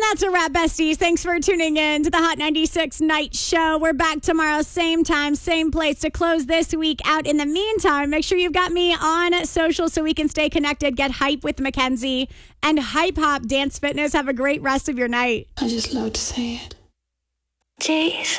that's a wrap, besties. Thanks for tuning in to the Hot 96 Night Show. We're back tomorrow, same time, same place to close this week out. In the meantime, make sure you've got me on social so we can stay connected. Get hype with Mackenzie and Hype Hop Dance Fitness. Have a great rest of your night. I just love to say it. Jason.